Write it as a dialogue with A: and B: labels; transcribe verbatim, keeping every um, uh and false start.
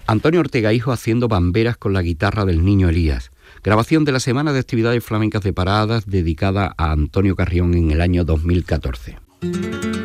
A: Antonio Ortega Hijo haciendo bamberas con la guitarra del niño Elías. Grabación de la Semana de Actividades Flamencas de Paradas dedicada a Antonio Carrión en el año dos mil catorce.